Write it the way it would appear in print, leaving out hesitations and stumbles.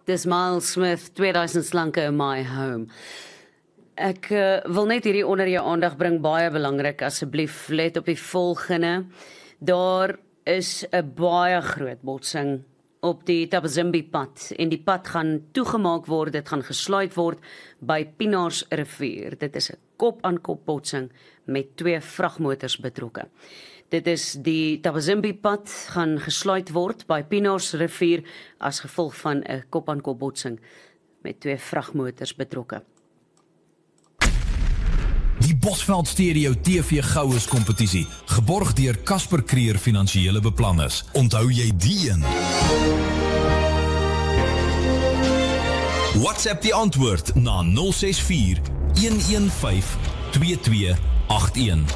Dis Miles Smith, 2000 slanke in my home. Ek wil net hierdie onder jou aandag bring, baie belangrik, asseblief let op die volgende. Daar is 'n baie groot botsing op die Thabazimbi pad en die pad gaan toegemaak word, dit gaan gesluit word by Pienaars rivier. Dit is 'n kop-aan-kop botsing met 2 vragmotors betrokke. Dit is die Thabazimbi pad gaan gesluit word by Pienaars rivier as gevolg van 'n kop-aan-kop botsing met 2 vragmotors betrokke. Die Bosveld Stereo TV Goues kompetisie, geborg deur Casper Creer Finansiële Beplanners. Onthou jy die een? WhatsApp die antwoord na 064 115 2281.